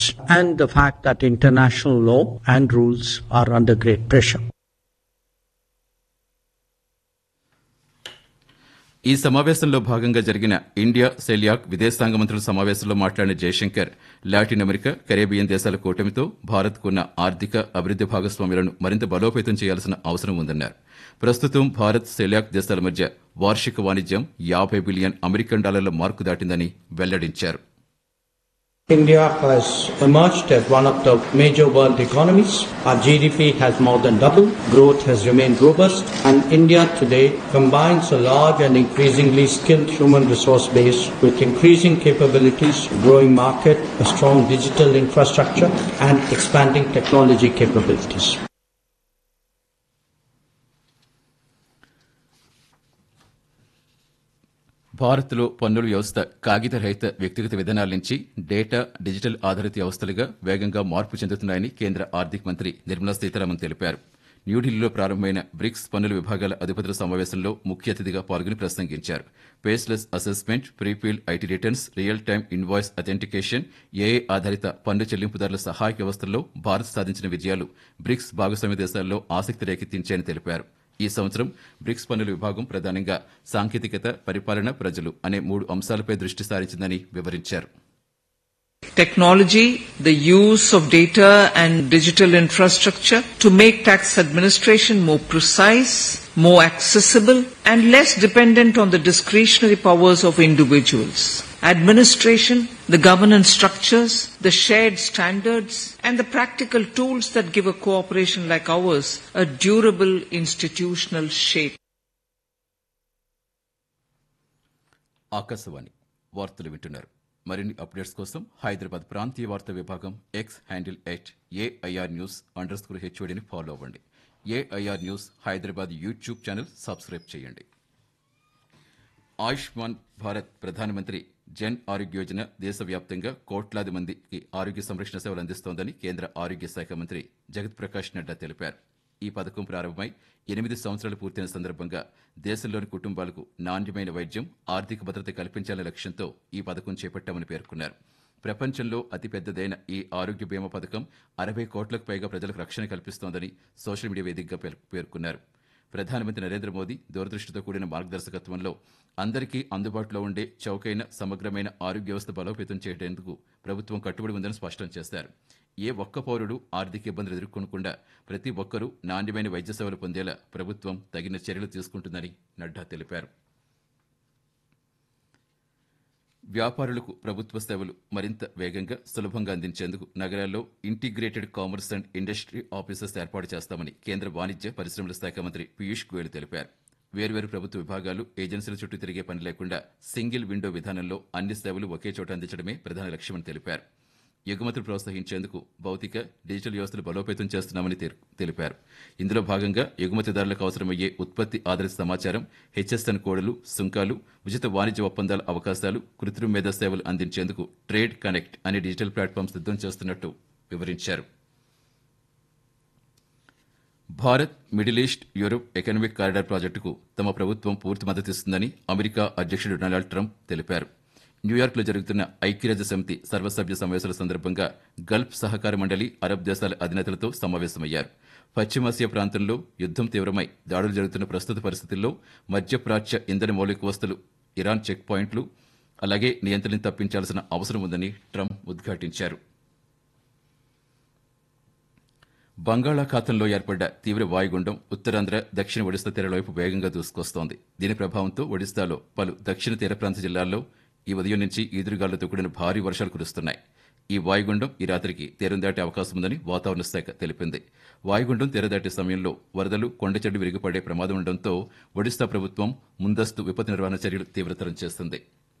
and the fact that international law and rules are under great pressure. ఈ సమావేశంలో భాగంగా జరిగిన ఇండియా సెలియాక్ విదేశాంగ మంత్రుల సమావేశంలో మాట్లాడిన జయశంకర్ లాటిన్ అమెరికా కరేబియన్ దేశాల కూటమితో భారత్కున్న ఆర్థిక అభివృద్ది భాగస్వామ్యాలను మరింత బలోపేతం చేయాల్సిన అవసరం ఉందన్నారు. ప్రస్తుతం భారత్ సెలియాక్ దేశాల మధ్య వార్షిక వాణిజ్యం $50 బిలియన్ మార్కు దాటిందని వెల్లడించారు. India has emerged as one of the major world economies. Our GDP has more than doubled, growth has remained robust, and India today combines a large and increasingly skilled human resource base with increasing capabilities, growing market, a strong digital infrastructure, and expanding technology capabilities. భారత్లో పన్నుల వ్యవస్థ కాగిత రహిత వ్యక్తిగత విధానాల నుంచి data digital ఆధారిత వ్యవస్థలుగా వేగంగా మార్పు చెందుతున్నాయని కేంద్ర ఆర్థిక మంత్రి నిర్మలా సీతారామన్ తెలిపారు. న్యూఢిల్లీలో ప్రారంభమైన బ్రిక్స్ పన్నుల విభాగాల అధిపతుల సమావేశంలో ముఖ్య అతిథిగా పాల్గొని ప్రసంగించారు. పేస్లెస్ assessment, ప్రీఫీల్డ్ IT returns, real time invoice authentication, AI ఆధారిత పన్ను చెల్లింపుదారుల సహాయక వ్యవస్థల్లో భారత్ సాధించిన విజయాలు బ్రిక్స్ భాగస్వామ్య దేశాల్లో ఆసక్తి రేకెత్తించాయని తెలిపారు. ఈ సంవత్సరం బ్రిక్స్ పన్నుల విభాగం ప్రధానంగా సాంకేతికత, పరిపాలన, ప్రజలు అనే 3 అంశాలపై దృష్టి సారించిందని వివరించారు. Technology, the use of data and digital infrastructure to make tax administration more precise, more accessible and less dependent on the discretionary powers of individuals. Administration, the governance structures, the shared standards and the practical tools that give a cooperation like ours a durable institutional shape. Akashvani వార్తలు వింటున్నారు. మరిన్ని updates కోసం హైదరాబాద్ ప్రాంతీయ వార్తా విభాగం X handle @AIR_News_HODని follow అవ్వండి. AIR news Hyderabad YouTube channel subscribe చేయండి. ఆయుష్మాన్ భారత్ ప్రధానమంత్రి జన్ ఆరోగ్య యోజన దేశవ్యాప్తంగా కోట్లాది మందికి ఆరోగ్య సంరక్షణ సేవలు అందిస్తోందని కేంద్ర ఆరోగ్య శాఖ మంత్రి జగత్ ప్రకాష్ నడ్డా తెలిపారు. ఈ పథకం ప్రారంభమై 8 సంవత్సరాలు పూర్తయిన సందర్భంగా దేశంలోని కుటుంబాలకు నాణ్యమైన వైద్యం, ఆర్థిక భద్రత కల్పించాలనే లక్ష్యంతో ఈ పథకం చేపట్టామని పేర్కొన్నారు. ప్రపంచంలో అతిపెద్దదైన ఈ ఆరోగ్య బీమా పథకం 60 కోట్లకు పైగా ప్రజలకు రక్షణ కల్పిస్తోందని సోషల్ మీడియా వేదికగా పేర్కొన్నారు. ప్రధానమంత్రి నరేంద్ర మోదీ దూరదృష్టితో కూడిన మార్గదర్శకత్వంలో అందరికీ అందుబాటులో ఉండే చౌకైన సమగ్రమైన ఆరోగ్య వ్యవస్థ బలోపేతం చేయడానికి ప్రభుత్వం కట్టుబడి ఉందని స్పష్టం చేశారు. ఏ ఒక్క పౌరుడు ఆర్థిక ఇబ్బందులు ఎదుర్కొనకుండా ప్రతి ఒక్కరూ నాణ్యమైన వైద్య సేవలు పొందేలా ప్రభుత్వం తగిన చర్యలు తీసుకుంటుందని నడ్డా తెలిపారు. వ్యాపారులకు ప్రభుత్వ సేవలు మరింత వేగంగా, సులభంగా అందించేందుకు నగరాల్లో integrated commerce and industry offices ఏర్పాటు చేస్తామని కేంద్ర వాణిజ్య పరిశ్రమల శాఖ మంత్రి పీయూష్ గోయల్ తెలిపారు. వేర్వేరు ప్రభుత్వ విభాగాలు, ఏజెన్సీల చుట్టూ తిరిగే పని లేకుండా సింగిల్ విండో విధానంలో అన్ని సేవలు ఒకే చోట అందించడమే ప్రధాన లక్ష్యమని తెలిపారు. ఎగుమతులు ప్రోత్సహించేందుకు భౌతిక, డిజిటల్ వ్యవస్థలు బలోపేతం చేస్తున్నామని తెలిపారు. ఇందులో భాగంగా ఎగుమతిదారులకు అవసరమయ్యే ఉత్పత్తి ఆధారిత సమాచారం, హెచ్ఎస్ఎన్ కోడ్లు, సుంకాలు, ఉచిత వాణిజ్య ఒప్పందాల అవకాశాలు, కృత్రిమ మేధా సేవలు అందించేందుకు ట్రేడ్ కనెక్ట్ అనే డిజిటల్ ప్లాట్ఫామ్ సిద్దం చేస్తున్నట్టు వివరించారు. Bharat middle east Europe economic corridor ప్రాజెక్టుకు తమ ప్రభుత్వం పూర్తి మద్దతిస్తుందని అమెరికా అధ్యక్షుడు డొనాల్డ్ ట్రంప్ తెలిపారు. న్యూయార్క్లో జరుగుతున్న ఐక్యరాజ్య సమితి సర్వసభ్య సమావేశాల సందర్భంగా గల్ఫ్ సహకార మండలి, అరబ్ దేశాల అధినేతలతో సమావేశమయ్యారు. పశ్చిమాసియా ప్రాంతంలో యుద్దం తీవ్రమై దాడులు జరుగుతున్న ప్రస్తుత పరిస్థితుల్లో మధ్యప్రాచ్య ఇంధన మౌలిక వస్తువులు, ఇరాన్ చెక్ పాయింట్లు, అలాగే నియంత్రణ తప్పించాల్సిన అవసరం ఉందని ట్రంప్ ఉద్ఘాటించారు. బంగాళాఖాతంలో ఏర్పడ్డ తీవ్ర వాయుగుండం ఉత్తరాంధ్ర, దక్షిణ ఒడిశా తీరాల వైపు వేగంగా దూసుకొస్తోంది. దీని ప్రభావంతో ఒడిశాలో పలు దక్షిణ తీర ప్రాంత జిల్లాల్లో ఈ ఉదయం నుంచి ఈదురుగాలులతో కూడిన భారీ వర్షాలు కురుస్తున్నాయి. ఈ వాయుగుండం ఈ రాత్రికి తీరం దాటే అవకాశం ఉందని వాతావరణ శాఖ తెలిపింది. వాయుగుండం తీరం దాటే సమయంలో వరదలు, కొండచెడ్డు విరిగిపడే ప్రమాదం ఉండడంతో ఒడిశా ప్రభుత్వం ముందస్తు విపత్తు నిర్వహణ చర్యలు తీవ్రతరం చేస్తుంది.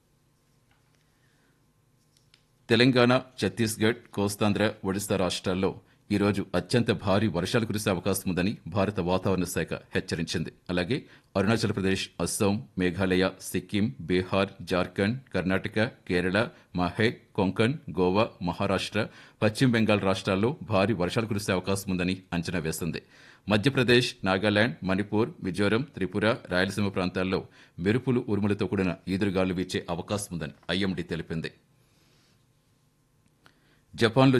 తెలంగాణ, ఛత్తీస్గఢ్, కోస్తాంధ్ర, ఒడిశా రాష్ట్రాల్లో ఈ రోజు అత్యంత భారీ వర్షాలు కురిసే అవకాశం ఉందని భారత వాతావరణ శాఖ హెచ్చరించింది. అలాగే అరుణాచల్ ప్రదేశ్, అస్సాం, మేఘాలయ, సిక్కిం, బీహార్, జార్ఖండ్, కర్ణాటక, కేరళ, మాహే, కొంకణ్, గోవా, మహారాష్ట్ర, పశ్చిమ బెంగాల్ రాష్ట్రాల్లో భారీ వర్షాలు కురిసే అవకాశం ఉందని అంచనా వేసింది. మధ్యప్రదేశ్, నాగాలాండ్, మణిపూర్, మిజోరం, త్రిపుర, రాయలసీమ ప్రాంతాల్లో మెరుపులు, ఉరుములతో కూడిన ఈదురుగాలు వీచే అవకాశం ఉందని ఐఎండీ తెలిపింది. జపాన్లో